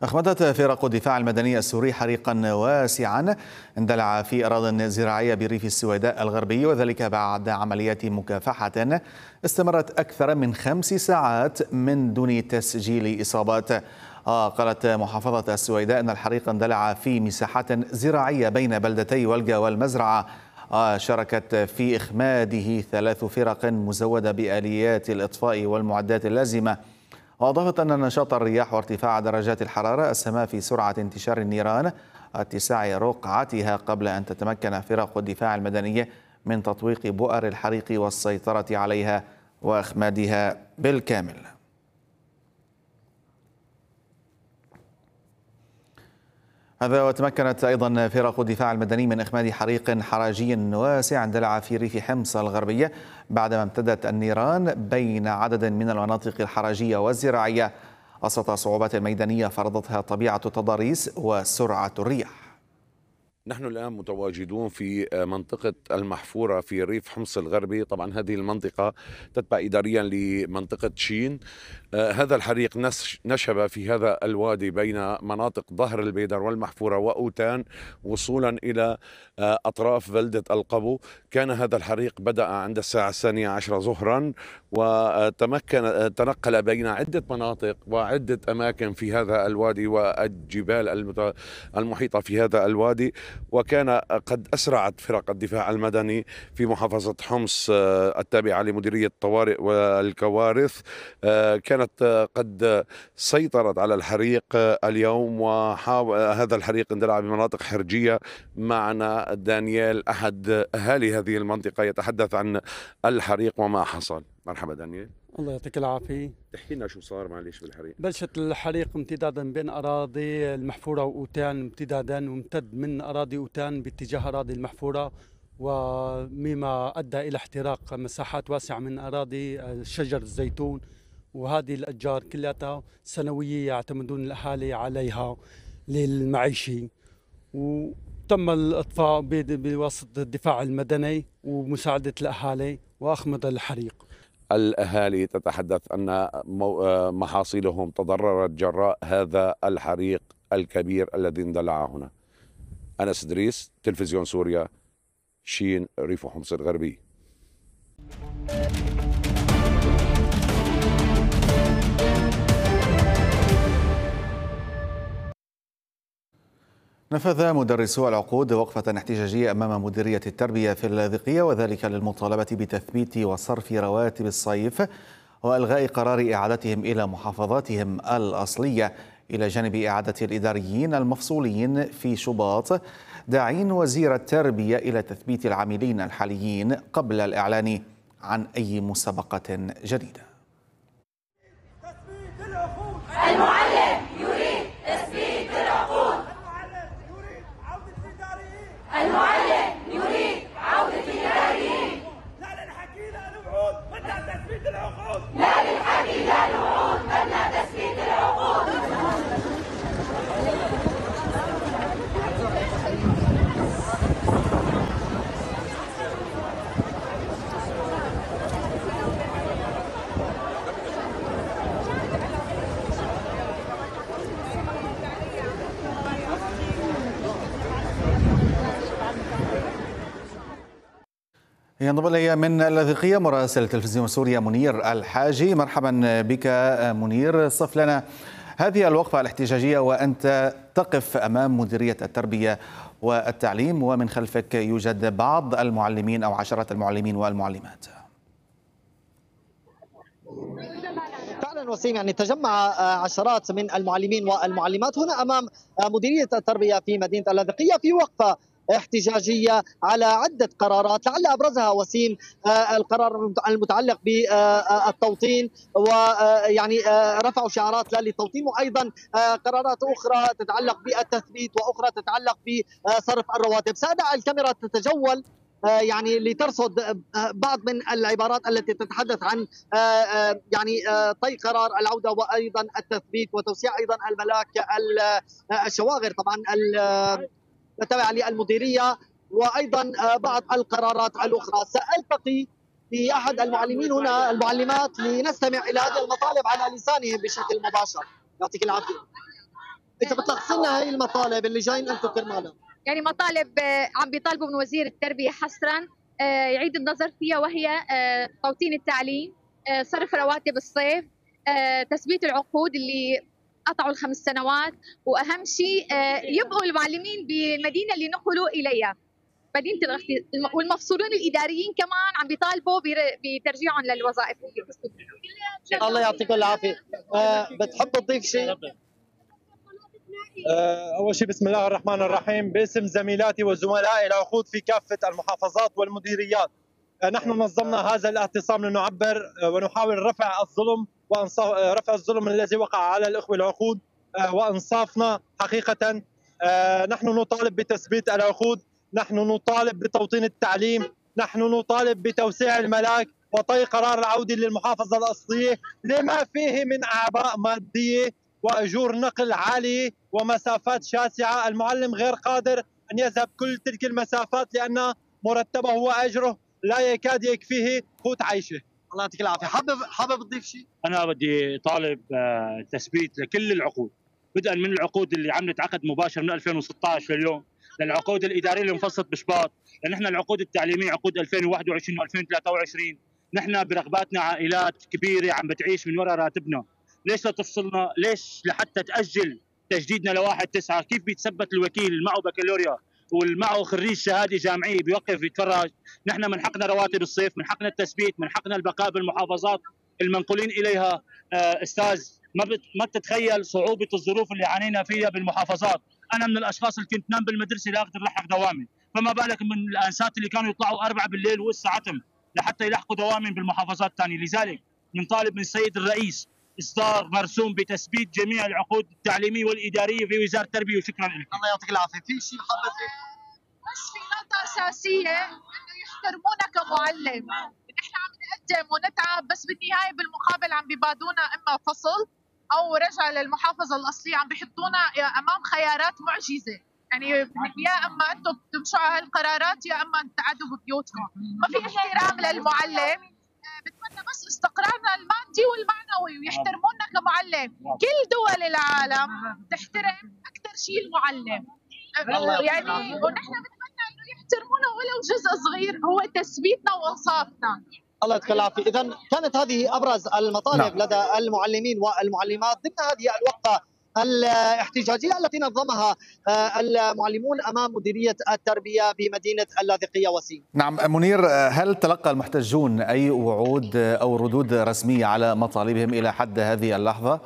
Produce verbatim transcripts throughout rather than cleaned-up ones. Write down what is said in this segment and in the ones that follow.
أخمدت فرق الدفاع المدني السوري حريقا واسعا اندلع في أراضٍ زراعية بريف السويداء الغربي، وذلك بعد عمليات مكافحة استمرت أكثر من خمس ساعات من دون تسجيل إصابات. آه قالت محافظة السويداء أن الحريق اندلع في مساحات زراعية بين بلدتي ولقا والمزرعة. آه شاركت في إخماده ثلاث فرق مزودة بآليات الإطفاء والمعدات اللازمة. وأضافت أن نشاط الرياح وارتفاع درجات الحرارة أسهما في سرعة انتشار النيران اتساع رقعتها، قبل أن تتمكن فرق الدفاع المدني من تطويق بؤر الحريق والسيطرة عليها وإخمادها بالكامل. هذا وتمكنت أيضا فرق الدفاع المدني من إخماد حريق حراجي واسع اندلع في ريف حمص الغربية بعدما امتدت النيران بين عدد من المناطق الحراجية والزراعية وسط صعوبات ميدانية فرضتها طبيعة التضاريس وسرعة الرياح. نحن الآن متواجدون في منطقة المحفورة في ريف حمص الغربي. طبعا هذه المنطقة تتبع إداريا لمنطقة شين. آه هذا الحريق نشب في هذا الوادي بين مناطق ظهر البيدر والمحفورة وأوتان وصولا إلى آه أطراف بلدة القبو. كان هذا الحريق بدأ عند الساعة الثانية عشرة ظهرا وتمكن تنقل بين عدة مناطق وعدة أماكن في هذا الوادي والجبال المحيطة في هذا الوادي. وكان قد أسرعت فرق الدفاع المدني في محافظة حمص التابعة لمديرية الطوارئ والكوارث، كانت قد سيطرت على الحريق اليوم. وهذا الحريق اندلع بمناطق حرجية. معنا دانيال أحد أهالي هذه المنطقة يتحدث عن الحريق وما حصل. مرحبا دانيال. الله يعطيك العافية. تحكي لنا شو صار معلش بالحريق؟ بلشت الحريق امتدادا بين أراضي المحفورة وأوتان، امتدادا وامتد من أراضي أوتان باتجاه أراضي المحفورة، ومما أدى إلى احتراق مساحات واسعة من أراضي شجر الزيتون. وهذه الأشجار كلها سنوية يعتمدون الأهالي عليها للمعيشة، وتم الإطفاء بواسطة الدفاع المدني ومساعدة الأهالي وأخمد الحريق. الأهالي تتحدث أن محاصيلهم تضررت جراء هذا الحريق الكبير الذي اندلع هنا. أنس إدريس، تلفزيون سوريا، شين، ريف حمص الغربي. نفذ مدرسو العقود وقفة احتجاجية أمام مديرية التربية في اللاذقية، وذلك للمطالبة بتثبيت وصرف رواتب الصيف وإلغاء قرار إعادتهم إلى محافظاتهم الأصلية، إلى جانب إعادة الإداريين المفصولين في شباط، داعين وزير التربية إلى تثبيت العاملين الحاليين قبل الإعلان عن أي مسابقة جديدة. المعلم يريد تثبيت العقود. المعلم يريد عودة الإداريين. لا للحكي لا للوعود، بدنا تثبيت العقود. لا للحكي لا للوعود، بدنا تثبيت العقود. ينضم إلي من اللاذقية مراسل تلفزيون سوريا منير الحاجي. مرحبا بك منير. صف لنا هذه الوقفة الاحتجاجية وأنت تقف أمام مديرية التربية والتعليم ومن خلفك يوجد بعض المعلمين أو عشرات المعلمين والمعلمات. فعلا وسيم، يعني تجمع عشرات من المعلمين والمعلمات هنا أمام مديرية التربية في مدينة اللاذقية في وقفة احتجاجية على عدة قرارات، لعل أبرزها وسيم القرار المتعلق بالتوطين، ويعني رفعوا شعارات لا للتوطين، وأيضا قرارات أخرى تتعلق بالتثبيت وأخرى تتعلق بصرف الرواتب. سأدع الكاميرا تتجول يعني لترصد بعض من العبارات التي تتحدث عن يعني طي قرار العودة وأيضا التثبيت وتوسيع أيضا الملاك الشواغر طبعا التابعة للمديرية، وأيضا بعض القرارات الأخرى. سألتقي بأحد المعلمين هنا المعلمات لنستمع إلى هذه المطالب على لسانهم بشكل مباشر. يعطيك العافية. اذا بتلخصي لنا هي المطالب اللي جايين انتم كرمالها. يعني مطالب عم بيطالبوا من وزير التربيه حصرا يعيد النظر فيها، وهي توطين التعليم، صرف رواتب الصيف، تثبيت العقود اللي قطعوا الخمس سنوات، واهم شيء يبقوا المعلمين بالمدينه اللي نقلوا اليها مدينه الاخت... والمفصولون الاداريين كمان عم بيطالبوا بترجيعهم للوظائف. الله يعطيكم العافيه. أه بتحب تضيف شيء؟ أه اول شيء بسم الله الرحمن الرحيم، باسم زميلاتي وزملائي العقود في كافه المحافظات والمديريات، أه نحن نظمنا هذا الاعتصام لنعبر ونحاول رفع الظلم وانصاف رفع الظلم الذي وقع على الاخوه العقود أه وانصافنا حقيقه. أه نحن نطالب بتثبيت العقود، نحن نطالب بتوطين التعليم، نحن نطالب بتوسيع الملاك وطي قرار العودة للمحافظة الأصلية لما فيه من أعباء مادية وأجور نقل عالية ومسافات شاسعة. المعلم غير قادر أن يذهب كل تلك المسافات لأن مرتبه وأجره لا يكاد يكفيه قوت عيشه. الله يعطيك العافية. حابب حابب تضيف شيء؟ أنا بدي طالب تثبيت لكل العقود، بدءا من العقود اللي عم تعقد مباشر من ألفين وستة عشر لليوم، للعقود الاداريه اللي انفصلت بشباط، لان احنا العقود التعليميه عقود ألفين وواحد وعشرين وألفين وثلاثة وعشرين، نحن برغباتنا عائلات كبيره عم بتعيش من وراء راتبنا، ليش لا تفصلنا؟ ليش لحتى تاجل تجديدنا لواحد تسعة؟ كيف بيتثبت الوكيل اللي معه بكالوريا واللي معه خريج شهاده جامعيه بيوقف يتفرج؟ نحن من حقنا رواتب الصيف، من حقنا التثبيت، من حقنا البقاء بالمحافظات المنقولين اليها. استاذ ما بت... ما بتتخيل صعوبه الظروف اللي عانينا فيها بالمحافظات. انا من الاشخاص اللي كنت نام بالمدرسه لا اقدر الحق دوامي، فما بالك من الانسات اللي كانوا يطلعوا أربعة بالليل والساعه عتم لحتى يلحقوا دوامي بالمحافظات الثانيه. لذلك بنطالب من السيد الرئيس اصدار مرسوم بتثبيت جميع العقود التعليميه والاداريه في وزاره التربيه. وشكرا لك. الله يعطيك العافيه. في شيء حابب بس في نقطه اساسيه انه يحترمونا كمعلم، نحن عم نقدم ونتعب بس بالنهايه بالمقابل عم بيبادونا اما فصل او رجع للمحافظه الاصليه، عم بيحطونا امام خيارات معجزه، يعني يا اما انتم بتمشوا على هالقرارات يا اما تقعدوا ببيوتكم. ما في احترام للمعلم. بتمنى بس استقرارنا المادي والمعنوي ويحترمونا كمعلم. كل دول العالم تحترم اكثر شيء المعلم، يعني ونحن بنتمنى انه يحترمونا ولو جزء صغير هو تثبيتنا وانصافنا. الله يعطيك العافيه. اذا كانت هذه ابرز المطالب نعم. لدى المعلمين والمعلمات ضمن هذه الوقفه الاحتجاجيه التي نظمها المعلمون امام مديريه التربيه بمدينه اللاذقيه. وسيم. نعم منير، هل تلقى المحتجون اي وعود او ردود رسميه على مطالبهم الى حد هذه اللحظه؟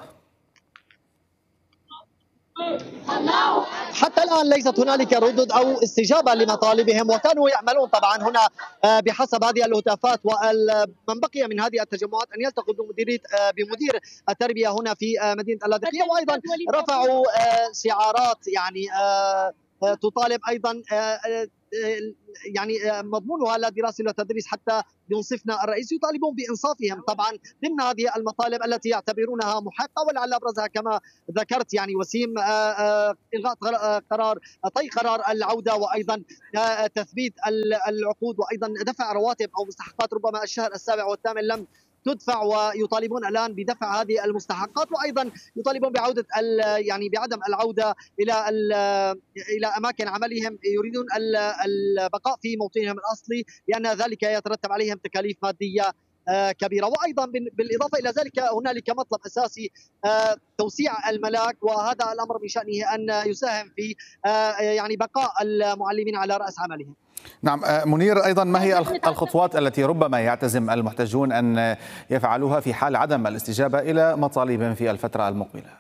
حتى الآن ليست هنالك ردود أو استجابة لمطالبهم، وكانوا يعملون طبعا هنا بحسب هذه الهتافات. ومن بقي من هذه التجمعات أن يلتقوا بمديرية بمدير التربية هنا في مدينة اللاذقية، وأيضا رفعوا شعارات يعني تطالب أيضا يعني مضمونها للدراسة والتدريس حتى ينصفنا الرئيس. يطالبون بإنصافهم طبعا ضمن هذه المطالب التي يعتبرونها محقة، ولعل أبرزها كما ذكرت يعني وسيم إلغاء قرار طي قرار العودة، وأيضا تثبيت العقود، وأيضا دفع رواتب أو مستحقات ربما الشهر السابع والثامن لم تدفع، ويطالبون الان بدفع هذه المستحقات، وايضا يطالبون بعوده يعني بعدم العوده الى الى اماكن عملهم. يريدون البقاء في موطنهم الاصلي لان ذلك يترتب عليهم تكاليف ماديه كبيره. وايضا بالاضافه الى ذلك هنالك مطلب اساسي توسيع الملاك، وهذا الامر بشانه ان يساهم في يعني بقاء المعلمين على راس عملهم. نعم منير، أيضا ما هي الخطوات التي ربما يعتزم المحتجون أن يفعلوها في حال عدم الاستجابة إلى مطالبهم في الفترة المقبلة؟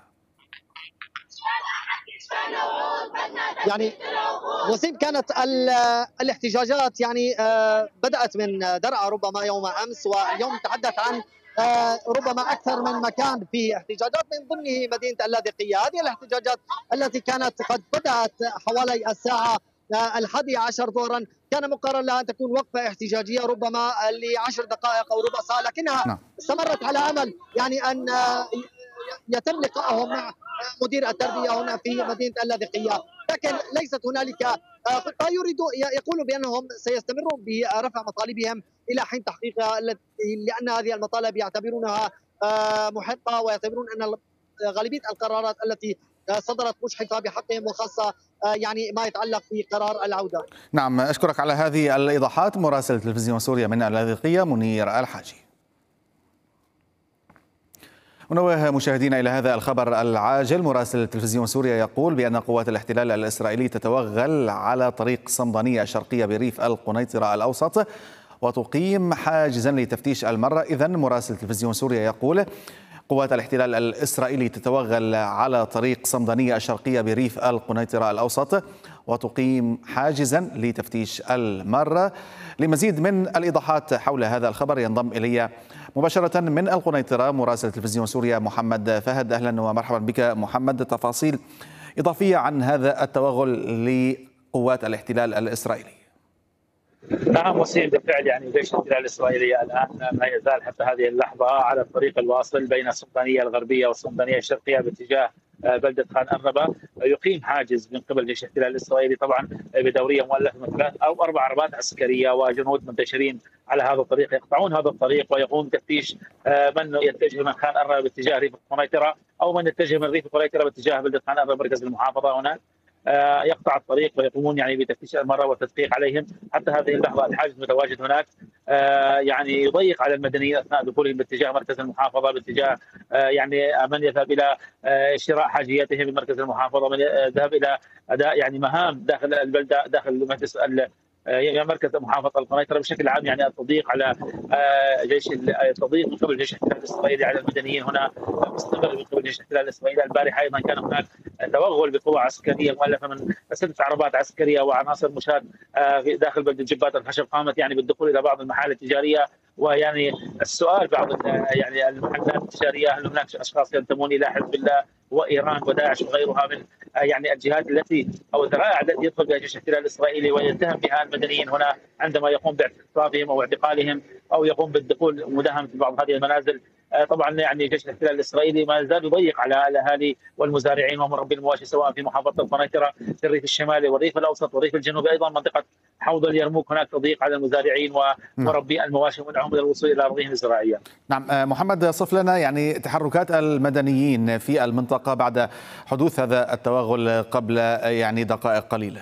يعني وسيم كانت الاحتجاجات يعني بدأت من درعا ربما يوم أمس، واليوم تحدث عن ربما أكثر من مكان فيه احتجاجات من ضمنه مدينة اللاذقية. هذه الاحتجاجات التي كانت قد بدأت حوالي الساعة الحادي عشر ظهرا كان مقرر لها أن تكون وقفة احتجاجية ربما لعشر دقائق أو ربع ساعة، لكنها استمرت على أمل يعني أن يتم لقائهم مع مدير التربية هنا في مدينة اللاذقية، لكن ليست هنالك خطة. يريدوا يقولوا بأنهم سيستمرون برفع مطالبهم إلى حين تحقيقها، لأن هذه المطالب يعتبرونها محقة، ويعتبرون أن غالبية القرارات التي صدرت مشحفة بحقهم، وخاصة يعني ما يتعلق بقرار العودة. نعم، أشكرك على هذه الإيضاحات. مراسل تلفزيون سوريا من اللاذقية منير الحاجي. ونوه مشاهدينا إلى هذا الخبر العاجل. مراسل تلفزيون سوريا يقول بأن قوات الاحتلال الإسرائيلي تتوغل على طريق صمدانية الشرقية بريف القنيطرة الأوسط وتقيم حاجزا لتفتيش المرة. إذن مراسل تلفزيون سوريا يقول قوات الاحتلال الإسرائيلي تتوغل على طريق صمدانية الشرقية بريف القنيطرة الأوسط وتقيم حاجزا لتفتيش المرة. لمزيد من الإيضاحات حول هذا الخبر ينضم إلي مباشرة من القنيطرة مراسل تلفزيون سوريا محمد فهد. أهلا ومرحبا بك محمد. تفاصيل إضافية عن هذا التوغل لقوات الاحتلال الإسرائيلي. نعم وسيم، بالفعل يعني جيش الاحتلال الاسرائيلي الان ما يزال حتى هذه اللحظه على الطريق الواصل بين الصمدانيه الغربيه والصمدانيه الشرقيه باتجاه بلده خان أرنبة، يقيم حاجز من قبل جيش الاحتلال الاسرائيلي طبعا بدوريه مؤلفه من ثلاث او اربع عربات عسكريه وجنود منتشرين على هذا الطريق يقطعون هذا الطريق ويقوم بتفتيش من يتجه من خان أرنبة باتجاه ريف القنيطره او من يتجه من ريف القنيطره باتجاه بلده خان أرنبة مركز المحافظه هناك. يقطع الطريق ويقومون يعني بتفتيش المرة والتدقيق عليهم. حتى هذه اللحظة الحاجز متواجد هناك يعني يضيق على المدنيين اثناء دخولهم باتجاه مركز المحافظة، باتجاه يعني من يذهب الى شراء حاجياتهم بمركز المحافظة، من يذهب الى اداء يعني مهام داخل البلدة داخل مجلس يعني مركز محافظة القنيطرة بشكل عام. يعني التضييق على جيش التضييق من قبل جيش الاحتلال الاسرائيلي على المدنيين هنا مستمر من قبل جيش الاحتلال الاسرائيلي. البارحة ايضا كان هناك توغل بقوى عسكرية مؤلفة من ست عربات عسكرية وعناصر مشاة في داخل بلدة جبات الخشب قامت يعني بالدخول الى بعض المحال التجارية. ويعني السؤال بعض يعني المحلات التجارية هل هناك اشخاص ينتمون الى حزب الله وايران وداعش وغيرها من يعني الجهات التي او الذرائع التي يدخل بها جيش الاحتلال الاسرائيلي ويتهم بها المدنيين هنا عندما يقوم باعتصامهم او اعتقالهم او يقوم بالدخول ومداهمه بعض هذه المنازل. طبعا يعني جيش الاحتلال الاسرائيلي ما زال يضيق على الاهالي والمزارعين ومربي المواشي سواء في محافظه القنيطره في الريف الشمالي والريف الاوسط والريف الجنوبي، ايضا منطقه حوض اليرموك هناك تضييق على المزارعين ومربي المواشي ومنعهم من الوصول الى ارضهم الزراعيه. نعم محمد، صف لنا يعني تحركات المدنيين في المنطقه بعد حدوث هذا التوغل قبل يعني دقائق قليله.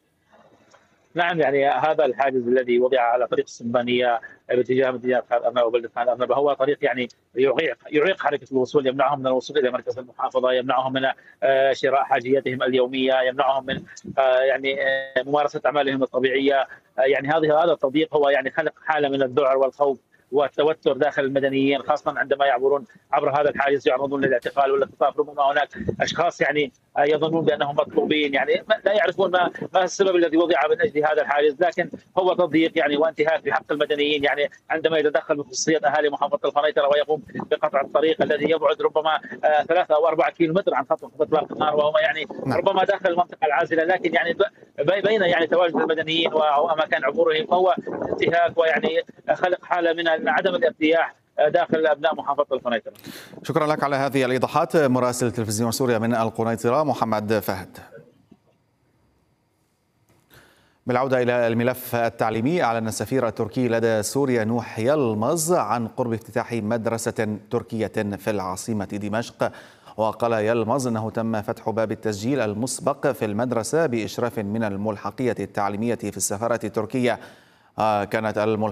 نعم يعني هذا الحاجز الذي وضع على طريق الصمدانيه باتجاه مدينه خان أرنبة وبلده خان أرنبة هو طريق يعني يعيق يعيق حركه الوصول، يمنعهم من الوصول الى مركز المحافظه، يمنعهم من شراء حاجياتهم اليوميه، يمنعهم من يعني ممارسه اعمالهم الطبيعيه. يعني هذه هذا التضييق هو يعني خلق حاله من الذعر والخوف والتوتر داخل المدنيين، خاصة عندما يعبرون عبر هذا الحاجز يعرضون للاعتقال والاختطاف. ربما هناك أشخاص يعني يظنون بأنهم مطلوبين، يعني لا يعرفون ما ما السبب الذي وضع من أجل هذا الحاجز، لكن هو تضييق يعني وانتهاك بحق المدنيين. يعني عندما يتدخل بخصوصيات أهالي محافظة القنيطرة ويقوم بقطع الطريق الذي يبعد ربما ثلاثة أو أربعة كيلو متر عن خط إطلاق النار وهو يعني ربما داخل المنطقة العازلة، لكن يعني بين يعني تواجد المدنيين وأماكن عبورهم فهو انتهاك ويعني خلق حالة من عدم الارتياح داخل ابناء محافظه القنيطره. شكرا لك على هذه الايضاحات مراسل تلفزيون سوريا من القنيطره محمد فهد. بالعوده الى الملف التعليمي، اعلن السفير التركي لدى سوريا نوح يلمز عن قرب افتتاح مدرسه تركيه في العاصمه دمشق. وقال يلمز انه تم فتح باب التسجيل المسبق في المدرسه باشراف من الملحقيه التعليميه في السفاره التركيه. كانت الملحقية